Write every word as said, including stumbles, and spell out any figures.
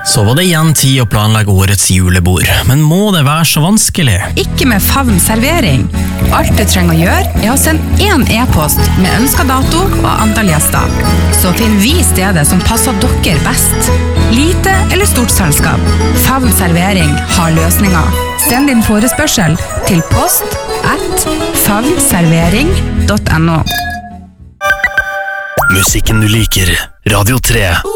Så var det igjen tid å planlegge årets julebord, men må det være så vanskelig? Ikke med Favn servering. Alt du trenger å gjøre er å sende en e-post med ønsket dato og antall gjester. Så finner vi stedet som passer dere best. Lite eller stort selskap. Favn servering har løsninger. Send din forespørsel til post at favnservering punktum no. Musikken du liker, Radio tre.